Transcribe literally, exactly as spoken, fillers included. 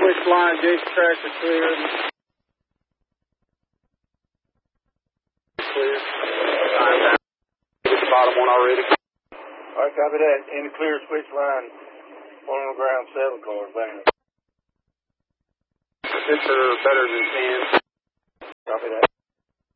Switch line, Jason Tractor clear. Clear. I'm down. Get the bottom one already. All right, copy that. In the clear switch line, one on the ground, seven cars, bang. Six are better than ten. Copy that.